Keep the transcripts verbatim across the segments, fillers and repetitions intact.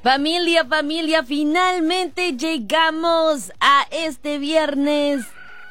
Familia, familia, finalmente llegamos a este viernes.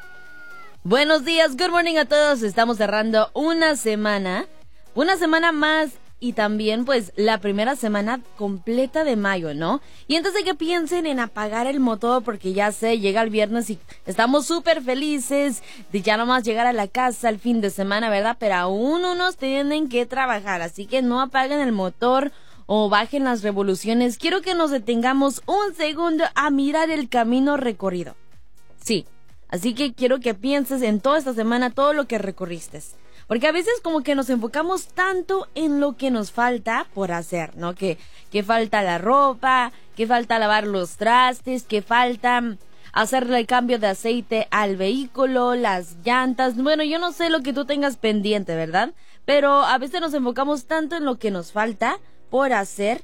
Buenos días, good morning a todos. Estamos cerrando una semana, una semana más y también pues la primera semana completa de mayo, ¿no? Y antes de que piensen en apagar el motor, porque ya sé, llega el viernes y estamos súper felices de ya nomás llegar a la casa el fin de semana, ¿verdad? Pero aún unos tienen que trabajar, así que no apaguen el motor o bajen las revoluciones. Quiero que nos detengamos un segundo a mirar el camino recorrido. Sí, así que quiero que pienses en toda esta semana todo lo que recorriste. Porque a veces como que nos enfocamos tanto en lo que nos falta por hacer, ¿no? Que, que falta la ropa, que falta lavar los trastes, que falta hacerle el cambio de aceite al vehículo, las llantas. Bueno, yo no sé lo que tú tengas pendiente, ¿verdad? Pero a veces nos enfocamos tanto en lo que nos falta por hacer,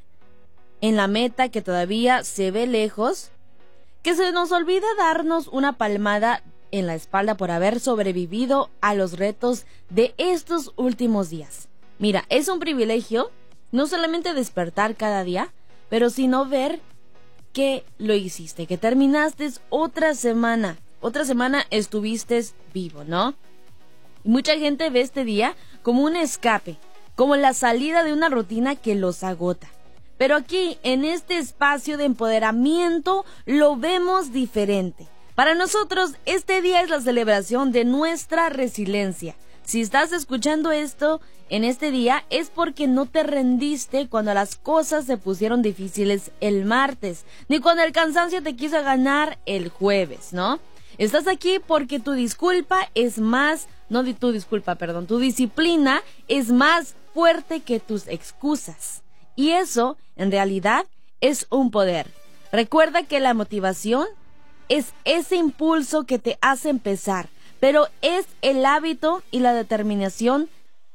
en la meta que todavía se ve lejos, que se nos olvida darnos una palmada en la espalda por haber sobrevivido a los retos de estos últimos días. Mira, es un privilegio no solamente despertar cada día, pero sino ver que lo hiciste, que terminaste otra semana, otra semana estuviste vivo, ¿no? Y mucha gente ve este día como un escape, como la salida de una rutina que los agota. Pero aquí, en este espacio de empoderamiento, lo vemos diferente. Para nosotros, este día es la celebración de nuestra resiliencia. Si estás escuchando esto en este día, es porque no te rendiste cuando las cosas se pusieron difíciles el martes, ni cuando el cansancio te quiso ganar el jueves, ¿no? Estás aquí porque tu disculpa es más, no tu disculpa, perdón, tu disciplina es más fuerte que tus excusas. Y eso, en realidad, es un poder. Recuerda que la motivación es ese impulso que te hace empezar, pero es el hábito y la determinación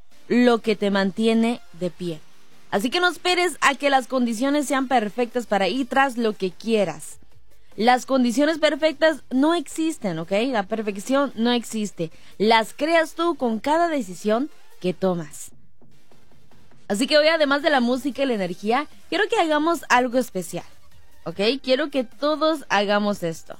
lo que te mantiene de pie. Así que no esperes a que las condiciones sean perfectas para ir tras lo que quieras. Las condiciones perfectas no existen, ¿ok? La perfección no existe. Las creas tú con cada decisión que tomas. Así que hoy, además de la música y la energía, quiero que hagamos algo especial, ¿ok? Quiero que todos hagamos esto.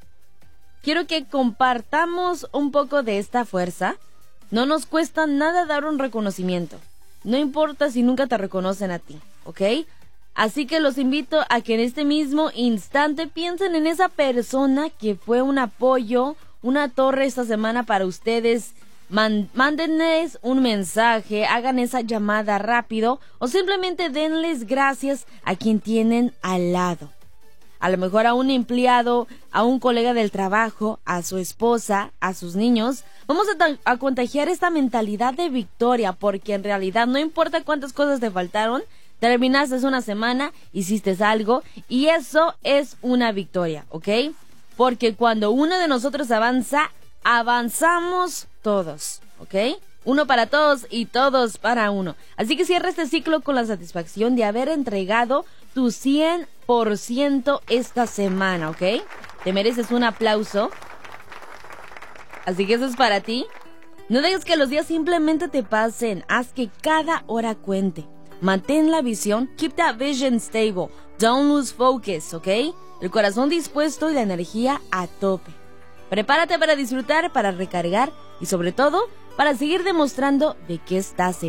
Quiero que compartamos un poco de esta fuerza. No nos cuesta nada dar un reconocimiento. No importa si nunca te reconocen a ti, ¿ok? Así que los invito a que en este mismo instante piensen en esa persona que fue un apoyo, una torre esta semana para ustedes. Man, mándenles un mensaje, hagan esa llamada rápido o simplemente denles gracias a quien tienen al lado. A lo mejor a un empleado, a un colega del trabajo, a su esposa, a sus niños. Vamos a, a contagiar esta mentalidad de victoria, porque en realidad no importa cuántas cosas te faltaron, terminaste una semana, hiciste algo y eso es una victoria, ¿ok? Porque cuando uno de nosotros avanza, avanzamos todos, ¿ok? Uno para todos y todos para uno. Así que cierra este ciclo con la satisfacción de haber entregado tu cien por ciento esta semana, ¿ok? Te mereces un aplauso. Así que eso es para ti. No dejes que los días simplemente te pasen. Haz que cada hora cuente. Mantén la visión. Keep that vision stable. Don't lose focus, ¿ok? El corazón dispuesto y la energía a tope. Prepárate para disfrutar, para recargar y sobre todo, para seguir demostrando de qué estás hecho.